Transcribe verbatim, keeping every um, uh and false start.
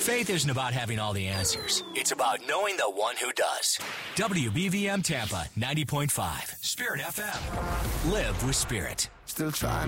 Faith isn't about having all the answers. It's about knowing the one who does. W B V M Tampa ninety point five, Spirit F M. Live with Spirit. Still trying